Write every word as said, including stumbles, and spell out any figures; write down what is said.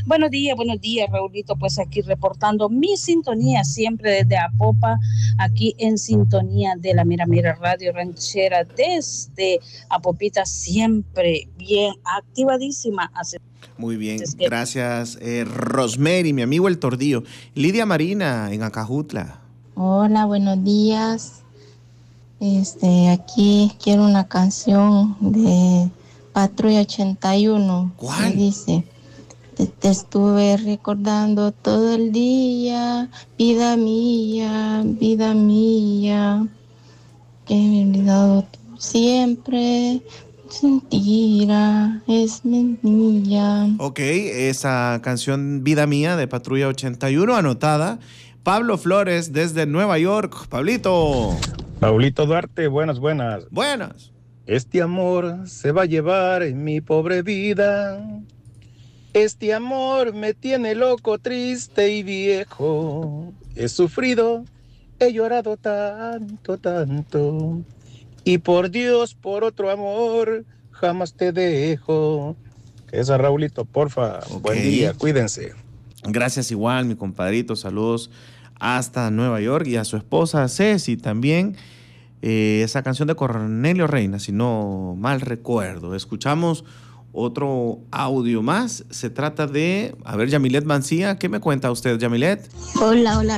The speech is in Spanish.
Buenos días, buenos días, Raulito. Pues aquí reportando mi sintonía siempre desde Apopa, aquí en sintonía de la Mira Mira Radio Ranchera desde Apopita, siempre bien activadísima. Así Muy bien, es que... gracias eh, Rosemary, mi amigo el Tordillo. Lidia Marina en Acajutla. Hola, buenos días. Este, aquí quiero una canción de Patrulla ochenta y uno. ¿Cuál? Que dice: te, te estuve recordando todo el día, vida mía, vida mía, que me he olvidado siempre, mentira, es mentira. Ok, esa canción Vida Mía de Patrulla ochenta y uno anotada. Pablo Flores desde Nueva York. Pablito. Paulito Duarte, buenas, buenas. Buenas. Este amor se va a llevar en mi pobre vida. Este amor me tiene loco, triste y viejo. He sufrido, he llorado tanto, tanto. Y por Dios, por otro amor, jamás te dejo. Esa, Raulito, porfa. Okay. Buen día, cuídense. Gracias igual, mi compadrito. Saludos hasta Nueva York y a su esposa Ceci también. Eh, esa canción de Cornelio Reina, si no mal recuerdo. Escuchamos otro audio más. Se trata de, a ver, Yamilet Mancía. ¿Qué me cuenta usted, Yamilet? Hola, hola,